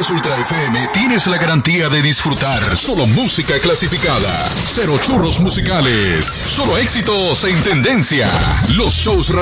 Plus Ultra FM tienes la garantía de disfrutar solo música clasificada, cero churros musicales, solo éxitos en tendencia. Los shows